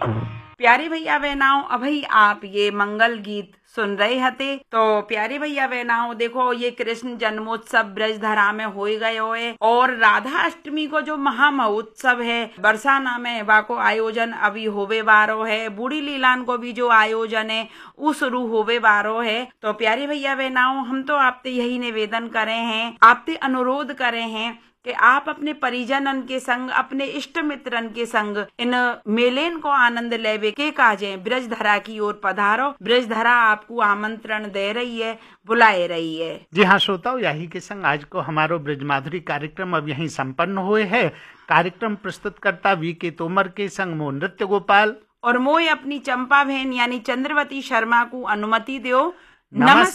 प्यारे भैया बहनाओ, अभी आप ये मंगल गीत सुन रहे हते। तो प्यारे भैया बहनाओ, देखो ये कृष्ण जन्मोत्सव ब्रजधरा में हो गए होए और राधा अष्टमी को जो महा महोत्सव है बरसाना में वा को आयोजन अभी होवे वारो है। बूढ़ी लीलान को भी जो आयोजन है वो शुरू होवे वारो है। तो प्यारे भैया बहनाओ, हम तो आपसे यही निवेदन करे हैं, आपसे अनुरोध करे हैं कि आप अपने परिजनन के संग, अपने इष्ट मित्रन के संग इन मेलेन को आनंद लेवे के काजे ब्रजधरा की ओर पधारो। ब्रजधरा आपको आमंत्रण दे रही है, बुलाए रही है। जी हाँ श्रोताओ, यही के संग आज को हमारो ब्रज माधुरी कार्यक्रम अब यहीं संपन्न हुए है। कार्यक्रम प्रस्तुत करता वी.के. तोमर के संग मो नृत्य गोपाल और मोय अपनी चंपा बहन यानी चंद्रवती शर्मा को अनुमति दो। नमस्कार।